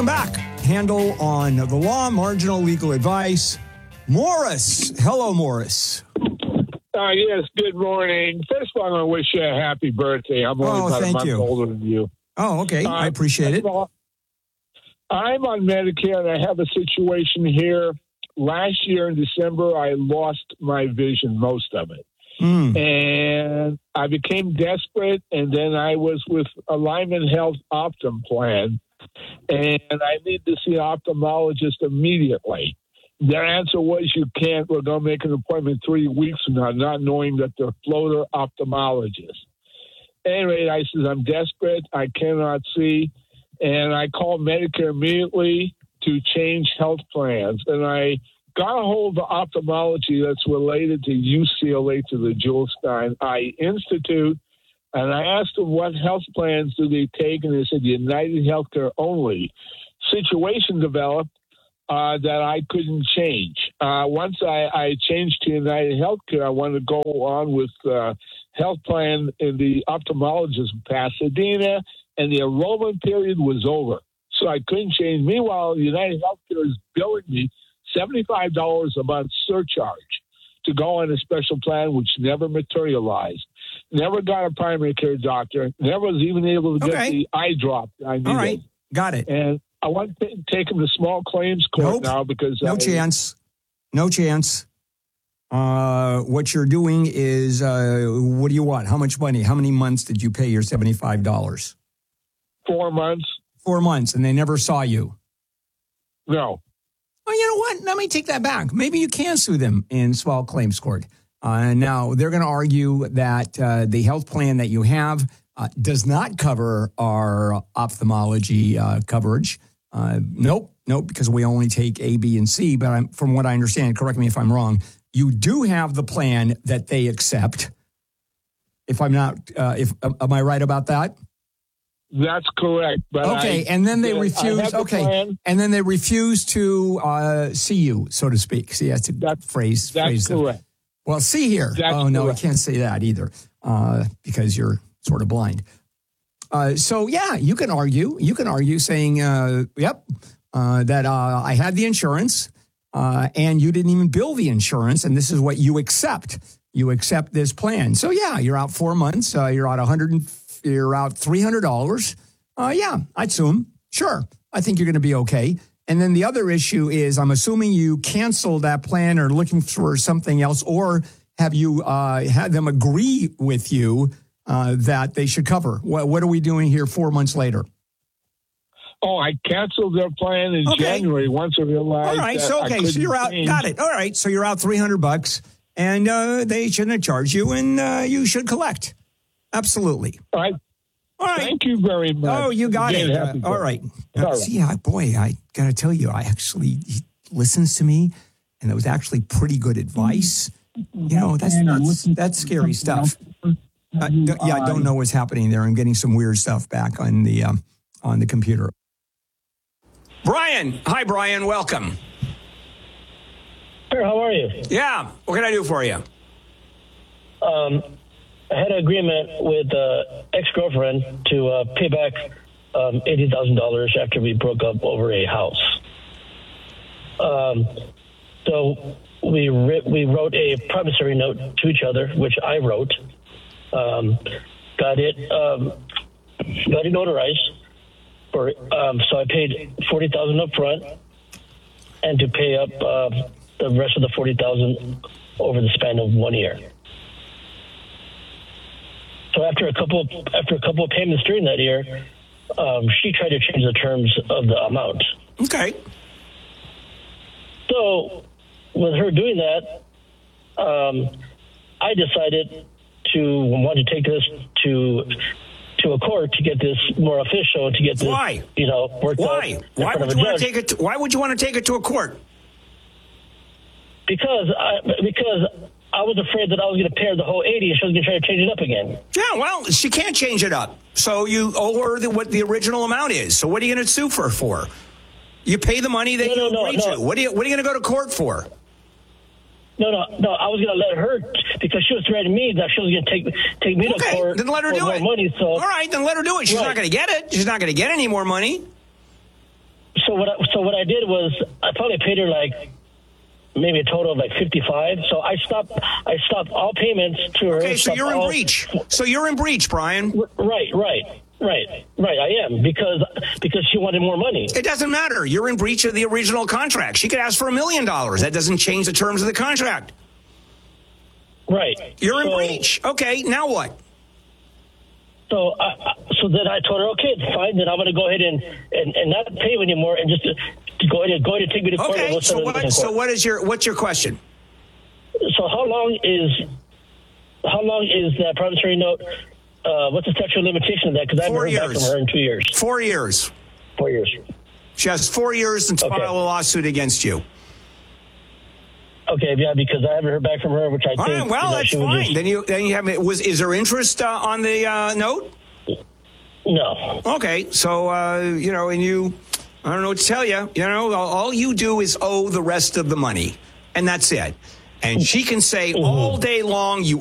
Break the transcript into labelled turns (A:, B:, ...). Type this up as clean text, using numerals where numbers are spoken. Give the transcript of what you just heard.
A: Welcome back. Handle on the law, marginal legal advice. Morris. Hello, Morris.
B: Yes, good morning. First of all, I want to wish you a happy birthday. I'm only about a month older than you.
A: Oh, okay. I appreciate it.
B: I'm on Medicare, and I have a situation here. Last year in December, I lost my vision, most of it. And I became desperate, and then I was with Alignment Health Optum plan, and I need to see an ophthalmologist immediately. Their answer was, you can't. We're going to make an appointment 3 weeks from now, not knowing that they're floater ophthalmologists. Anyway, I said, I'm desperate. I cannot see. And I called Medicare immediately to change health plans. And I got a hold of ophthalmology that's related to UCLA, to the Jules Stein Eye Institute. And I asked them, what health plans do they take? And they said, United Healthcare only. Situation developed that I couldn't change. Once I changed to United Healthcare, I wanted to go on with health plan in the ophthalmologist in Pasadena, and the enrollment period was over. So I couldn't change. Meanwhile, United Healthcare is billing me $75 a month surcharge to go on a special plan, which never materialized. Never got a primary care doctor. Never was even able to get the eye drop I needed.
A: All right, got it.
B: And I want to take him to small claims court now because...
A: No chance. What you're doing is, what do you want? How much money? How many months did you pay your $75?
B: 4 months.
A: 4 months, and they never saw you?
B: No.
A: Well, you know what? Let me take that back. Maybe you can sue them in small claims court. Now, they're going to argue that the health plan that you have does not cover our ophthalmology coverage. Nope, because we only take A, B, and C. But from what I understand, correct me if I'm wrong, you do have the plan that they accept. If I'm not, am I right about that?
B: That's correct. But
A: okay, and then they refuse. Okay, and then they refuse to see you, so to speak. See, that's a phrase.
B: That's correct.
A: Well, see here. No, I can't say that either because you're sort of blind. So yeah, you can argue. You can argue saying, "Yep, that I had the insurance, and you didn't even bill the insurance, and this is what you accept. You accept this plan. So yeah, you're out 4 months. You're out You're out $300. Yeah, I'd sue them. Sure, I think you're going to be okay. And then the other issue is, I'm assuming you canceled that plan or looking for something else, or have you had them agree with you that they should cover? What are we doing here 4 months later?
B: Oh, I canceled their plan in January once I realized.
A: All right, so you're out. Got it. All right, so you're out $300, and they shouldn't have charged you, and you should collect. Absolutely.
B: All right. Thank you very much.
A: Oh, you got it. All right. See, boy, I got to tell you, he listens to me, and that was actually pretty good advice. You know, that's scary stuff. I don't know what's happening there. I'm getting some weird stuff back on the computer. Brian. Hi, Brian. Welcome.
C: Sure, how are you?
A: Yeah. What can I do for you?
C: I had an agreement with ex-girlfriend to pay back $80,000 after we broke up over a house. So we wrote a promissory note to each other, which I wrote. Got it notarized. So I paid $40,000 up front, and to pay up the rest of the $40,000 over the span of 1 year. So after a couple of payments during that year, she tried to change the terms of the amount.
A: Okay.
C: So with her doing that, I decided to want to take this to a court to get this more official, to get this worked out.
A: Why would you want to take it? Why would you want to take it to a court?
C: Because I was afraid that I was going to pay her the whole 80 and she was going to try to change it up again.
A: Yeah, well, she can't change it up. So you owe her what the original amount is. So what are you going to sue her for? You pay the money that you agreed to. What are you going to go to court for?
C: No. I was going to let her, because she was threatening me that she was going to take me to court.
A: Then let her do it.
C: Money, so.
A: All right, then let her do it. She's not going to get it. She's not going to get any more money.
C: So what I did was I probably paid her like maybe a total of like 55. So I stopped all payments to her.
A: Okay, so you're in breach. So you're in breach, Brian.
C: Right. I am because she wanted more money.
A: It doesn't matter. You're in breach of the original contract. She could ask for $1 million. That doesn't change the terms of the contract.
C: Right.
A: You're in breach. Okay, now what?
C: So then I told her, okay, fine. Then I'm going to go ahead and not pay you anymore, and just go ahead and take me to court.
A: Okay. So what's your question?
C: So how long is that promissory note? What's the statute of limitation of that? Because I haven't heard back from her in 2 years.
A: 4 years.
C: 4 years.
A: She has 4 years to file a lawsuit against you.
C: Okay, yeah, because I haven't heard back from her, which I think.
A: All right, well, that's fine. Then you have. Is there interest on the note?
C: No.
A: Okay, so and you, I don't know what to tell you. All you do is owe the rest of the money, and that's it. And she can say all day long, you